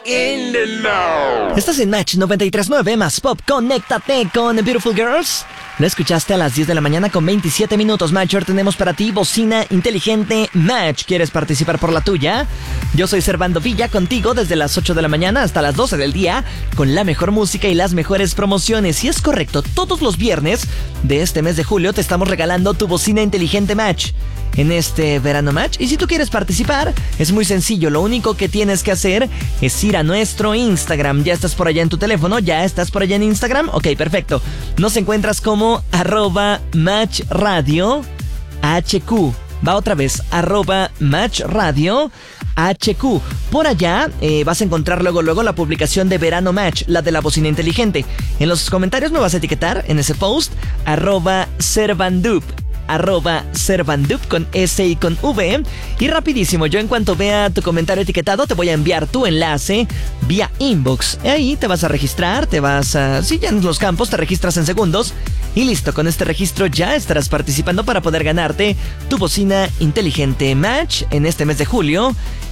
In the know. Estás en Match 93.9 más Pop. Conéctate con Beautiful Girls. Lo escuchaste a las 10 de la mañana con 27 minutos. Matcher, tenemos para ti bocina inteligente Match. ¿Quieres participar por la tuya? Yo soy Servando Villa, contigo desde las 8 de la mañana hasta las 12 del día, con la mejor música y las mejores promociones. Y es correcto, todos los viernes de este mes de julio te estamos regalando tu bocina inteligente Match en este verano Match. Y si tú quieres participar, es muy sencillo. Lo único que tienes que hacer es ir a nuestro Instagram. ¿Ya estás por allá en tu teléfono? ¿Ya estás por allá en Instagram? Ok, perfecto. Nos encuentras como @MatchRadio HQ. Va otra vez, @MatchRadio HQ. Por allá vas a encontrar luego la publicación de Verano Match, la de la bocina inteligente. En los comentarios me vas a etiquetar en ese post @Servandup con S y con V. Y rapidísimo, yo en cuanto vea tu comentario etiquetado te voy a enviar tu enlace vía inbox. Ahí te vas a registrar, si llenas los campos, te registras en segundos y listo. Con este registro ya estarás participando para poder ganarte tu bocina inteligente Match en este mes de julio.